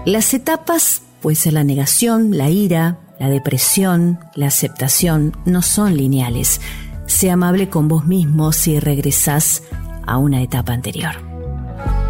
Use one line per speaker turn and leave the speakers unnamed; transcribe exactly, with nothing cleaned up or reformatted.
Las etapas puede ser la negación, la ira, la depresión, la aceptación, no son lineales. Sé amable con vos mismo si regresás a una etapa anterior.